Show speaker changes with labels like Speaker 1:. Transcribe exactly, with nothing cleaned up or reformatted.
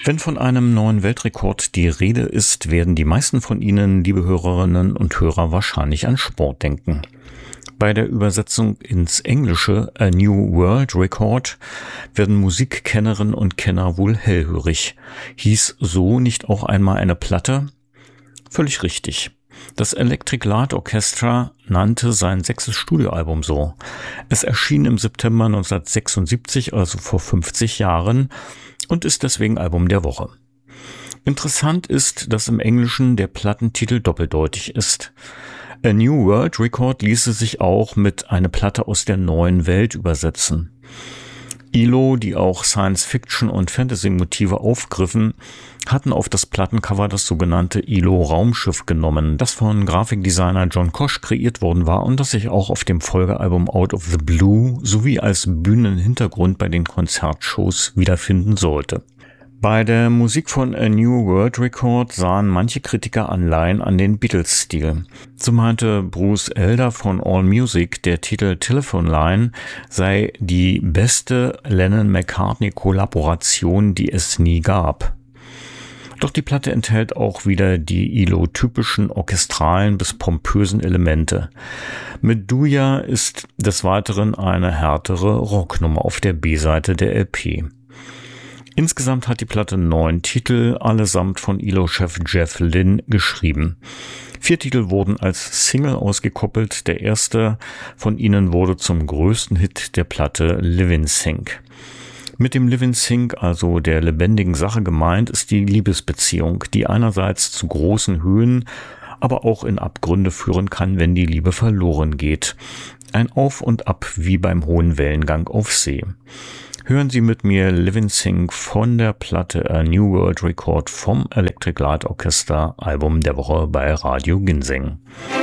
Speaker 1: Wenn von einem neuen Weltrekord die Rede ist, werden die meisten von Ihnen, liebe Hörerinnen und Hörer, wahrscheinlich an Sport denken. Bei der Übersetzung ins Englische A New World Record werden Musikkennerinnen und Kenner wohl hellhörig. Hieß so nicht auch einmal eine Platte? Völlig richtig. Das Electric Light Orchestra nannte sein sechstes Studioalbum so. Es erschien im September neunzehnhundertsechsundsiebzig, also vor fünfzig Jahren, und ist deswegen Album der Woche. Interessant ist, dass im Englischen der Plattentitel doppeldeutig ist. A New World Record ließe sich auch mit eine Platte aus der neuen Welt übersetzen. I L O, die auch Science-Fiction- und Fantasy-Motive aufgriffen, hatten auf das Plattencover das sogenannte I L O-Raumschiff genommen, das von Grafikdesigner John Koch kreiert worden war und das sich auch auf dem Folgealbum Out of the Blue sowie als Bühnenhintergrund bei den Konzertshows wiederfinden sollte. Bei der Musik von A New World Record sahen manche Kritiker Anleihen an den Beatles-Stil. So meinte Bruce Elder von AllMusic, der Titel Telephone Line sei die beste Lennon-McCartney-Kollaboration, die es nie gab. Doch die Platte enthält auch wieder die I L O-typischen orchestralen bis pompösen Elemente. Medulla ist des Weiteren eine härtere Rocknummer auf der B-Seite der L P. Insgesamt hat die Platte neun Titel, allesamt von I L O-Chef Jeff Lynne geschrieben. Vier Titel wurden als Single ausgekoppelt. Der erste von ihnen wurde zum größten Hit der Platte Living Sync. Mit dem Living Sync, also der lebendigen Sache gemeint, ist die Liebesbeziehung, die einerseits zu großen Höhen, aber auch in Abgründe führen kann, wenn die Liebe verloren geht. Ein Auf und Ab wie beim hohen Wellengang auf See. Hören Sie mit mir Living Sync von der Platte A New World Record vom Electric Light Orchestra, Album der Woche bei Radio Ginseng.